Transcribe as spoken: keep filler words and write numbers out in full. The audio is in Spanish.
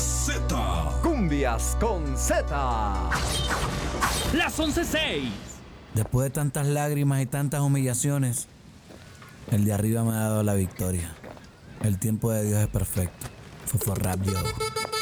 Z. Cumbias con Z. Las once seis. Después de tantas lágrimas y tantas humillaciones, el de arriba me ha dado la victoria. El tiempo de Dios es perfecto. Fofo Rap Yo.